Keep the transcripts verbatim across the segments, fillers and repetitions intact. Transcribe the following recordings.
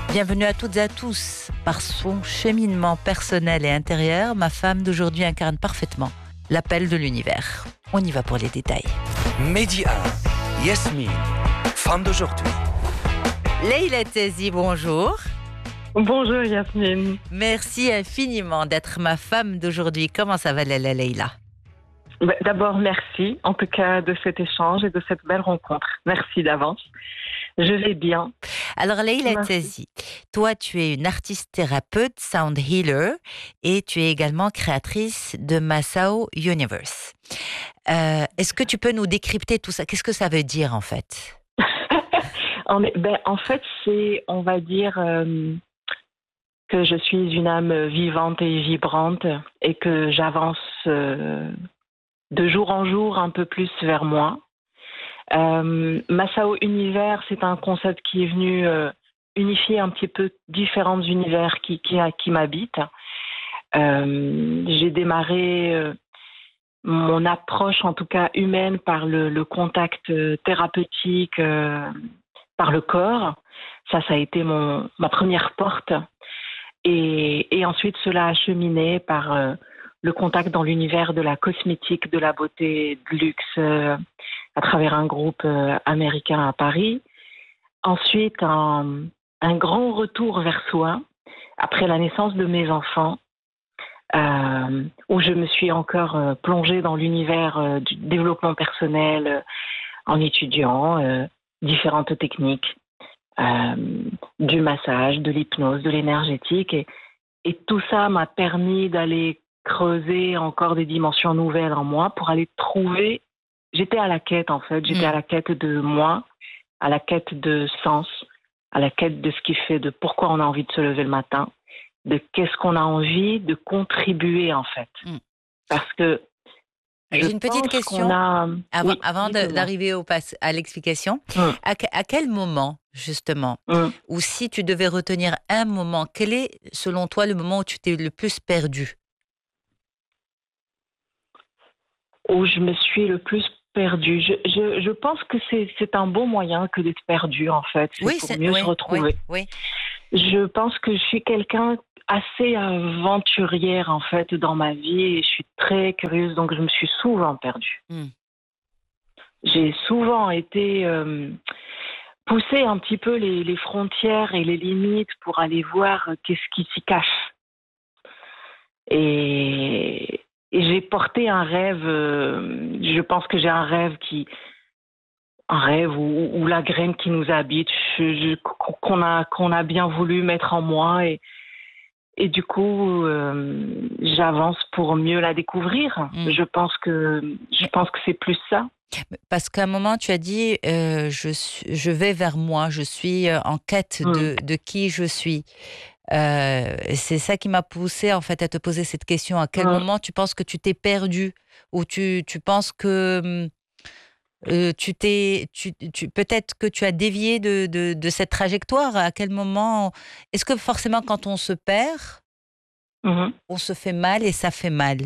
Bienvenue à toutes et à tous. Par son cheminement personnel et intérieur, ma femme d'aujourd'hui incarne parfaitement l'appel de l'univers. On y va pour les détails. Mehdi un, Yasmine, femme d'aujourd'hui. Leïla Tezi, bonjour. Bonjour Yasmine. Merci infiniment d'être ma femme d'aujourd'hui. Comment ça va, Leïla Leïla? D'abord, merci en tout cas de cet échange et de cette belle rencontre. Merci d'avance. Je vais bien. Alors Leïla Tezi, toi tu es une artiste thérapeute, sound healer et tu es également créatrice de Masao Universe. Euh, est-ce que tu peux nous décrypter tout ça? Qu'est-ce que ça veut dire en fait? en, ben, en fait, c'est, on va dire, euh, que je suis une âme vivante et vibrante et que j'avance euh, de jour en jour un peu plus vers moi. Euh, Masao Univers, c'est un concept qui est venu euh, unifier un petit peu différents univers qui, qui, qui m'habitent. Euh, j'ai démarré euh, mon approche, en tout cas humaine, par le, le contact thérapeutique, euh, par le corps. Ça, ça a été mon, ma première porte. Et, et ensuite, cela a cheminé par euh, le contact dans l'univers de la cosmétique, de la beauté, de luxe, euh, à travers un groupe euh, américain à Paris. Ensuite, un, un grand retour vers soi, après la naissance de mes enfants, euh, où je me suis encore euh, plongée dans l'univers euh, du développement personnel euh, en étudiant euh, différentes techniques, euh, du massage, de l'hypnose, de l'énergétique. Et, et tout ça m'a permis d'aller creuser encore des dimensions nouvelles en moi pour aller trouver. J'étais à la quête, en fait. J'étais mmh. à la quête de moi, à la quête de sens, à la quête de ce qui fait, de pourquoi on a envie de se lever le matin, de qu'est-ce qu'on a envie de contribuer, en fait. Mmh. Parce que j'ai une petite question a... avant, oui, avant de, d'arriver au pass, à l'explication. Mmh. À, à quel moment, justement, mmh. ou si tu devais retenir un moment, quel est, selon toi, le moment où tu t'es le plus perdu? Où je me suis le plus perdue. Je, je, je pense que c'est, c'est un bon moyen que d'être perdu, en fait. C'est oui, pour c'est, mieux oui, se retrouver. Oui, oui. Je pense que je suis quelqu'un assez aventurière, en fait, dans ma vie. Et je suis très curieuse, donc je me suis souvent perdue. Mm. J'ai souvent été euh, poussée un petit peu les, les frontières et les limites pour aller voir qu'est-ce qui s'y cache. Et... Et j'ai porté un rêve, euh, je pense que j'ai un rêve qui, un rêve où, où la graine qui nous habite, je, je, qu'on a, qu'on a bien voulu mettre en moi et, et du coup, euh, j'avance pour mieux la découvrir. Mmh. Je pense que, je pense que c'est plus ça. Parce qu'à un moment, tu as dit, euh, je, je vais vers moi, je suis en quête mmh. de, de qui je suis. Euh, c'est ça qui m'a poussée en fait à te poser cette question. À quel mmh. moment tu penses que tu t'es perdue ou tu, tu penses que euh, tu t'es, tu, tu, peut-être que tu as dévié de, de, de cette trajectoire. À quel moment? Est-ce que forcément quand on se perd, mmh. on se fait mal et ça fait mal?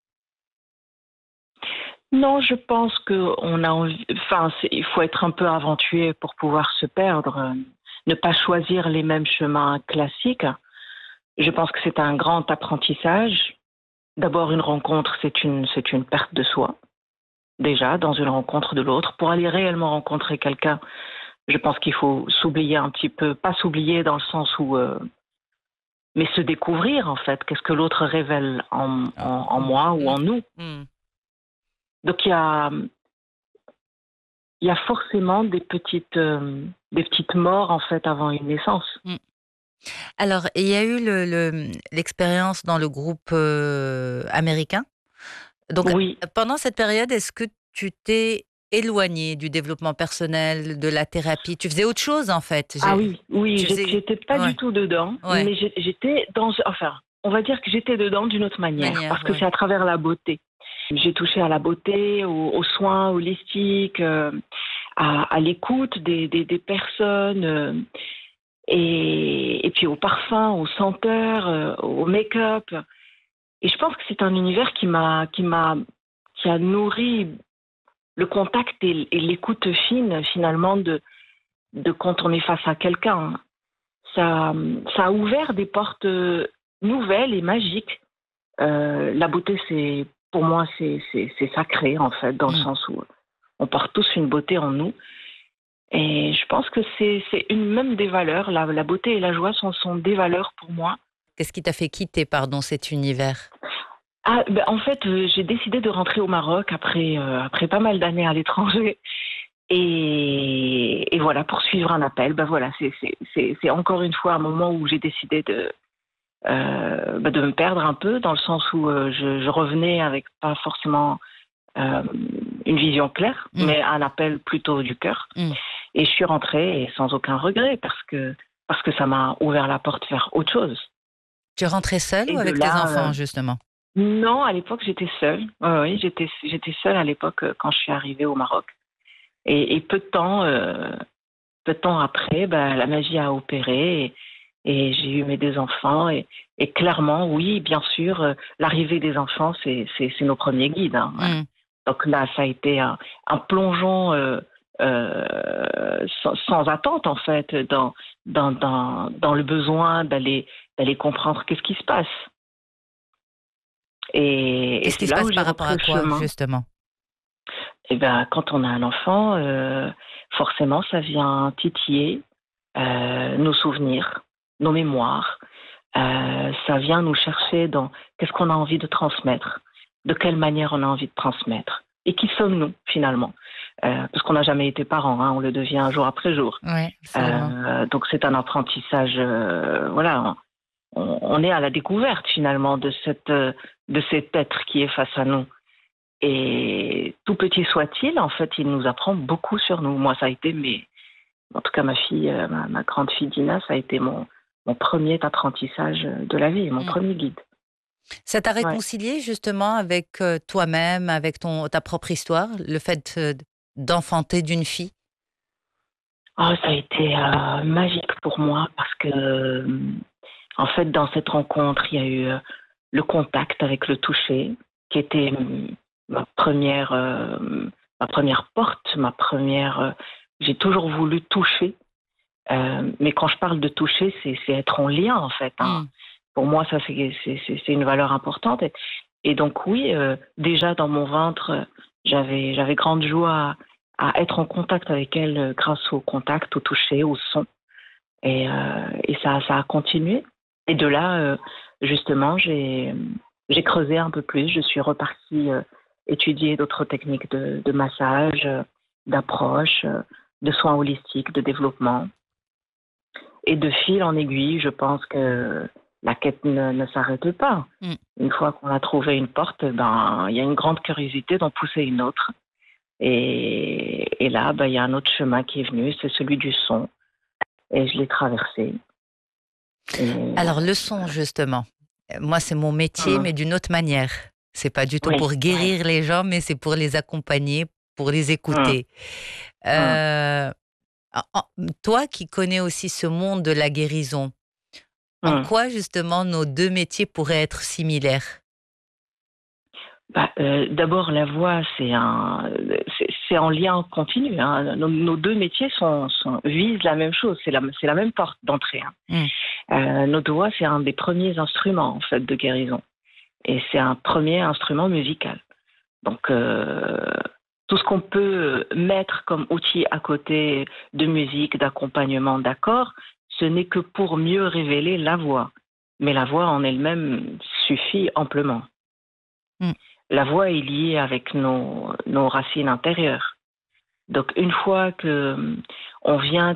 Non, je pense que on a envie, enfin, c'est, il faut être un peu aventureux pour pouvoir se perdre. Ne pas choisir les mêmes chemins classiques. Je pense que c'est un grand apprentissage. D'abord, une rencontre, c'est une, c'est une perte de soi. Déjà, dans une rencontre de l'autre. Pour aller réellement rencontrer quelqu'un, je pense qu'il faut s'oublier un petit peu. Pas s'oublier dans le sens où... Euh, mais se découvrir, en fait. Qu'est-ce que l'autre révèle en, en, en moi ou en nous. Mm. Donc, il y a... Il y a forcément des petites, euh, des petites morts, en fait, avant une naissance. Mm. Alors, il y a eu le, le, l'expérience dans le groupe euh, américain. Donc, oui. Pendant cette période, est-ce que tu t'es éloignée du développement personnel, de la thérapie? Tu faisais autre chose, en fait. Ah oui, oui, tu j'étais, faisais... j'étais pas ouais. du tout dedans, ouais. mais j'étais dans... Enfin, on va dire que j'étais dedans d'une autre manière, manière parce que ouais. c'est à travers la beauté. J'ai touché à la beauté, aux, aux soins holistiques, euh, à, à l'écoute des, des, des personnes, euh, et, et puis au parfum, aux senteurs, euh, au make-up. Et je pense que c'est un univers qui m'a, qui m'a, qui a nourri le contact et, et l'écoute fine, finalement, de, de quand on est face à quelqu'un. ça, ça a ouvert des portes euh, nouvelles et magiques. Euh, la beauté, c'est, pour moi, c'est, c'est, c'est sacré, en fait, dans le Mm. sens où on porte tous une beauté en nous. Et je pense que c'est, c'est une même des valeurs. La, la beauté et la joie sont, sont des valeurs pour moi. Qu'est-ce qui t'a fait quitter, pardon, cet univers? Ah, ben, en fait, euh, j'ai décidé de rentrer au Maroc après, euh, après pas mal d'années à l'étranger. Et, et voilà, pour suivre un appel, ben voilà, c'est, c'est, c'est, c'est encore une fois un moment où j'ai décidé de, euh, ben de me perdre un peu, dans le sens où euh, je, je revenais avec pas forcément euh, une vision claire, Mm. mais un appel plutôt du cœur. Mm. Et je suis rentrée et sans aucun regret parce que, parce que ça m'a ouvert la porte vers autre chose. Tu es rentrée seule Et ou de avec tes là, enfants, euh, justement? non, à l'époque, j'étais seule. Ouais, oui, j'étais, j'étais seule à l'époque euh, quand je suis arrivée au Maroc. Et, et peu de temps, euh, peu de temps après, bah, la magie a opéré et, et j'ai eu mes deux enfants. Et, et clairement, oui, bien sûr, euh, l'arrivée des enfants, c'est, c'est, c'est nos premiers guides. Hein, voilà. Mm. Donc là, ça a été un, un plongeon euh, euh, sans, sans attente, en fait, dans, dans, dans, dans le besoin d'aller, d'aller comprendre qu'est-ce qui se passe. Et, et Qu'est-ce c'est qui se là passe où j'ai par rapport repris à le quoi, chemin. justement? Et ben, quand on a un enfant, euh, forcément, ça vient titiller euh, nos souvenirs, nos mémoires. Euh, ça vient nous chercher dans qu'est-ce qu'on a envie de transmettre, de quelle manière on a envie de transmettre. Et qui sommes-nous, finalement? Euh, parce qu'on n'a jamais été parent, hein, on le devient jour après jour. Oui, absolument. Euh, donc c'est un apprentissage, euh, voilà, on, on est à la découverte, finalement, de, cette, euh, de cet être qui est face à nous. Et tout petit soit-il, en fait, il nous apprend beaucoup sur nous. Moi, ça a été, mes, en tout cas, ma fille, euh, ma, ma grande fille Dina, ça a été mon, mon premier apprentissage de la vie, mon Mm. premier guide. Ça t'a Ouais. réconcilié, justement, avec euh, toi-même, avec ton, ta propre histoire, le fait euh, d'enfanter d'une fille? Oh, ça a été euh, magique pour moi parce que, euh, en fait, dans cette rencontre, il y a eu euh, le contact avec le toucher, qui était euh, ma première, euh, ma première porte, ma première. euh, j'ai toujours voulu toucher, euh, mais quand je parle de toucher, c'est, c'est être en lien, en fait. Hein. Mm. Pour moi, ça, c'est, c'est, c'est, c'est une valeur importante. Et, et donc, oui, euh, déjà dans mon ventre, j'avais, j'avais grande joie à, à être en contact avec elle euh, grâce au contact, au toucher, au son. Et, euh, et ça, ça a continué. Et de là, euh, justement, j'ai, j'ai creusé un peu plus. Je suis repartie euh, étudier d'autres techniques de, de massage, euh, d'approche, euh, de soins holistiques, de développement. Et de fil en aiguille, je pense que la quête ne, ne s'arrête pas. Mm. Une fois qu'on a trouvé une porte, ben, il y a une grande curiosité d'en pousser une autre. Et, et là, ben, il y a un autre chemin qui est venu, c'est celui du son. Et je l'ai traversé. Et... Alors, le son, justement. Euh, Moi, c'est mon métier, Hum. mais d'une autre manière. C'est pas du tout Oui, pour guérir les gens, mais c'est pour les accompagner, pour les hum, écouter. hum, Euh, en- en- toi qui connais aussi ce monde de la guérison, en hum. quoi, justement, nos deux métiers pourraient être similaires? Bah, euh, d'abord, la voix, c'est un, c'est, c'est en lien continu. Hein. Nos, nos deux métiers sont, sont, visent la même chose. C'est la, c'est la même porte d'entrée. Hein. Mm. Euh, notre voix, c'est un des premiers instruments en fait de guérison, et c'est un premier instrument musical. Donc, euh, tout ce qu'on peut mettre comme outil à côté de musique, d'accompagnement, d'accords, ce n'est que pour mieux révéler la voix. Mais la voix en elle-même suffit amplement. Mm. La voix est liée avec nos, nos racines intérieures. Donc, une fois que on vient